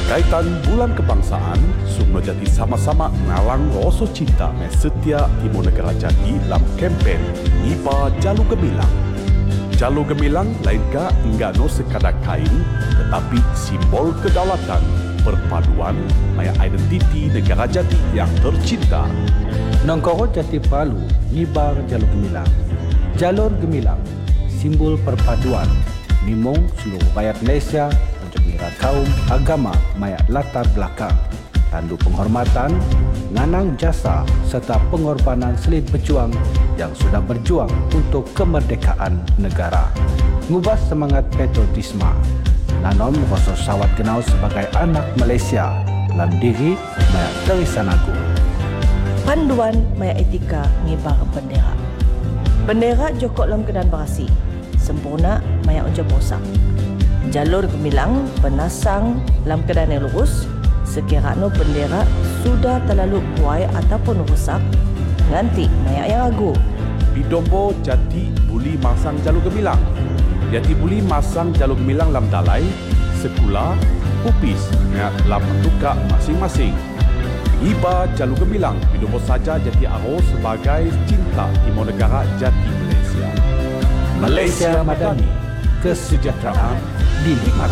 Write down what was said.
Berkaitan bulan kebangsaan, Sumno Jati sama-sama ngalang rasa cinta setia Timur Negara Jati dalam kempen Ngiba Jalu Gemilang. Jalu Gemilang lainkah enggak no sekadar kain, tetapi simbol kedaulatan, perpaduan, maya identiti negara Jati yang tercinta. Nongkoro Jati Palu, Ngibar Jalu Gemilang. Jalur Gemilang, simbol perpaduan, mimong seluruh rakyat Malaysia untuk mengira kaum, agama, maya latar belakang, tandu penghormatan, nganang jasa serta pengorbanan selit berjuang yang sudah berjuang untuk kemerdekaan negara. Ngubah semangat patriotisme, nanom rasa sawat kenal sebagai anak Malaysia dalam diri maya Terisan Agung. Panduan maya etika ngibar bendera. Bendera jokok dalam keadaan berasi, sempurna maya ujar bosak. Jalur Gemilang penasang dalam keadaan yang lurus, sekiranya bendera sudah terlalu buai ataupun rusak, nganti maya yang agu. Bidombo Jati buli masang Jalu Gemilang. Jati buli masang Jalu Gemilang dalam dalai, sekula, pupis, dalam tukak masing-masing. Iba Jalu Gemilang, Bidombo saja Jati Aro sebagai cinta Timur Negara Jati Malaysia. Malaysia Madani, kesejahteraan dinikmati.